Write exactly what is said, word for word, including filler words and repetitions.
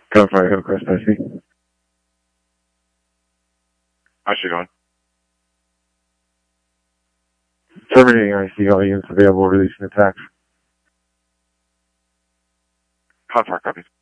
Gunfire Hillcrest, I see. How's she going? Terminating I C, all units available, releasing attacks. Gunfire copies.